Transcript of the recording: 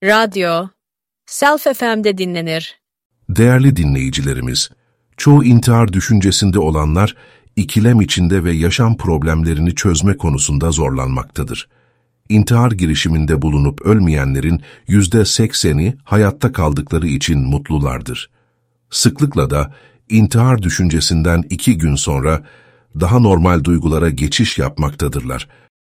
Radyo, Self FM'de dinlenir. Değerli dinleyicilerimiz, çoğu intihar düşüncesinde olanlar, ikilem içinde ve yaşam problemlerini çözme konusunda zorlanmaktadır. İntihar girişiminde bulunup ölmeyenlerin %80'i hayatta kaldıkları için mutlulardır. Sıklıkla da intihar düşüncesinden 2 gün sonra daha normal duygulara geçiş yapmaktadırlar.